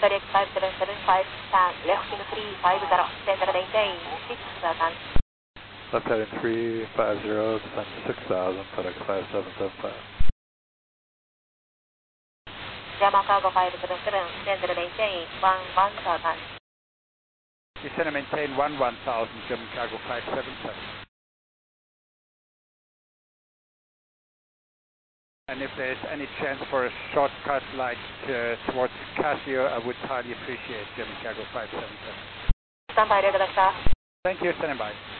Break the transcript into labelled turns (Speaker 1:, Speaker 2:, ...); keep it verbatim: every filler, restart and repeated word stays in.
Speaker 1: Victory X five seven seven five, stand left in three five zero, center maintain six thousand.
Speaker 2: Left heading three five zero, descend six thousand, FedEx five seven seven five.
Speaker 1: German Cargo five seven seven, center maintain one one thousand.
Speaker 3: Descend and maintain one one thousand, German Cargo five seven seven. And if there is any chance for a shortcut like uh, towards Casio, I would highly appreciate German Cargo five seven seven.
Speaker 1: Stand by, Red Vector.
Speaker 3: Thank you, standing by.